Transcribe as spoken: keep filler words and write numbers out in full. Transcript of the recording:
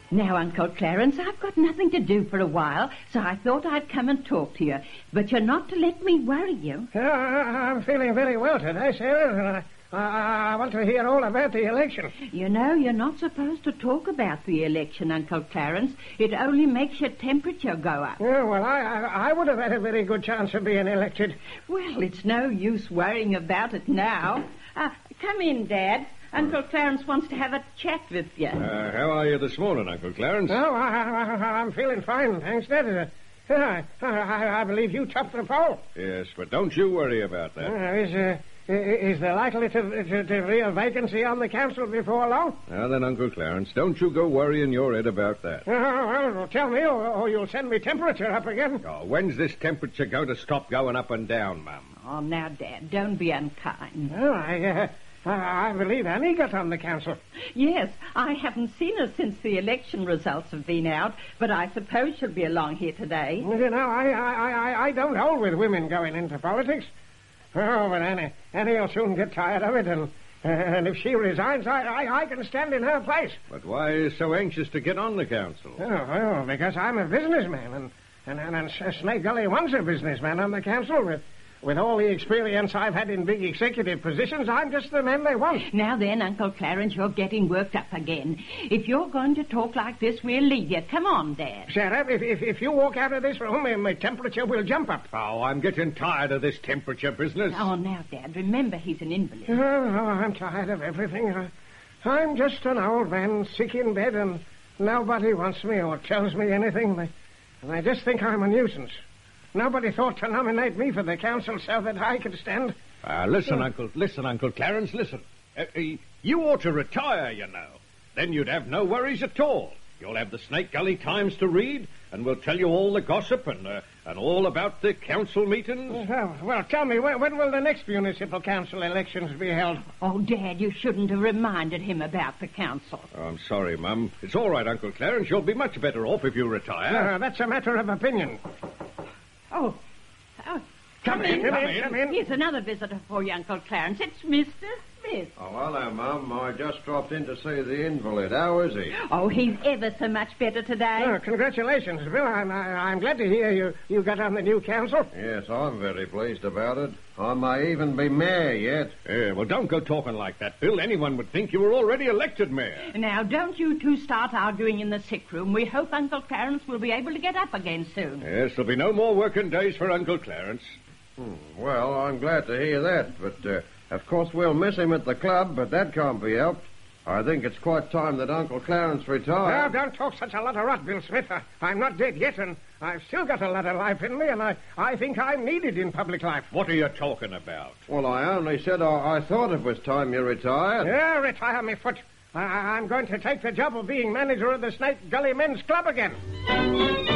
Now, Uncle Clarence, I've got nothing to do for a while, so I thought I'd come and talk to you. But you're not to let me worry you. Uh, I'm feeling very well today, Sarah. I, I, I want to hear all about the election. You know, you're not supposed to talk about the election, Uncle Clarence. It only makes your temperature go up. Oh, well, I, I, I would have had a very good chance of being elected. Well, it's no use worrying about it now. Uh, come in, Dad. Uncle Clarence wants to have a chat with you. Uh, how are you this morning, Uncle Clarence? Oh, I, I, I'm feeling fine, thanks, Dad. Uh, I, I, I believe you topped the poll. Yes, but don't you worry about that. Uh, is, uh, is there likely to, to, to be a vacancy on the council before long? Now then, Uncle Clarence, don't you go worrying your head about that. Uh, well, well, tell me, or, or you'll send me temperature up again. Oh, when's this temperature going to stop going up and down, Mum? Oh, now, Dad, don't be unkind. Oh, I... Uh, I believe Annie got on the council. Yes, I haven't seen her since the election results have been out, but I suppose she'll be along here today. You know, I I, I, I don't hold with women going into politics. Oh, but Annie, Annie'll soon get tired of it, and, uh, and if she resigns, I, I, I can stand in her place. But why are you so anxious to get on the council? Oh, well, because I'm a businessman, and, and, and, and Snake Gully wants a businessman on the council with... With all the experience I've had in big executive positions, I'm just the man they want. Now then, Uncle Clarence, you're getting worked up again. If you're going to talk like this, we'll leave you. Come on, Dad. Sarah, if, if, if you walk out of this room, my temperature will jump up. Oh, I'm getting tired of this temperature business. Oh, now, Dad, remember he's an invalid. Oh, no, I'm tired of everything. I, I'm just an old man sick in bed, and nobody wants me or tells me anything. They, and they just think I'm a nuisance. Nobody thought to nominate me for the council so that I could stand. Ah, uh, listen, Uncle, listen, Uncle Clarence, listen. Uh, uh, you ought to retire, you know. Then you'd have no worries at all. You'll have the Snake Gully Times to read, and we'll tell you all the gossip and uh, and all about the council meetings. Well, well tell me, when, when will the next municipal council elections be held? Oh, Dad, you shouldn't have reminded him about the council. Oh, I'm sorry, Mum. It's all right, Uncle Clarence. You'll be much better off if you retire. Uh, that's a matter of opinion. Oh, oh come, come in, in, come in, come in. Here's another visitor for you, Uncle Clarence. It's Mister Smith. Oh, hello, Mum. I just dropped in to see the invalid. How is he? Oh, he's ever so much better today. Oh, congratulations, Bill. I'm, I, I'm glad to hear you, you got on the new council. Yes, I'm very pleased about it. I may even be mayor yet. Yeah, well, don't go talking like that, Bill. Anyone would think you were already elected mayor. Now, don't you two start arguing in the sick room. We hope Uncle Clarence will be able to get up again soon. Yes, there'll be no more working days for Uncle Clarence. Hmm, well, I'm glad to hear that, but... Uh, Of course, we'll miss him at the club, but that can't be helped. I think it's quite time that Uncle Clarence retired. Now, don't talk such a lot of rot, Bill Smith. I, I'm not dead yet, and I've still got a lot of life in me, and I, I think I'm needed in public life. What are you talking about? Well, I only said I, I thought it was time you retired. Yeah, retire me foot. I, I'm going to take the job of being manager of the Snake Gully Men's Club again.